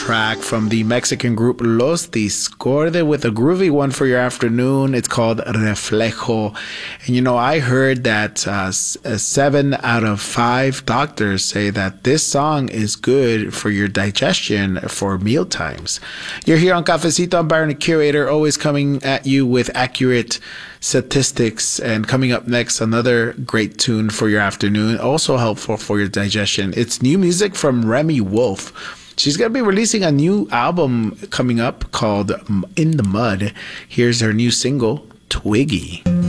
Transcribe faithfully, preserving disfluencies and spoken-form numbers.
track from the Mexican group Los Discorde with a groovy one for your afternoon. It's called Reflejo. And you know, I heard that uh, seven out of five doctors say that this song is good for your digestion for meal times. You're here on Cafecito. I'm Byron, the curator, always coming at you with accurate statistics. And coming up next, another great tune for your afternoon, also helpful for your digestion. It's new music from Remy Wolf. She's going to be releasing a new album coming up called In the Mud. Here's her new single, Twiggy.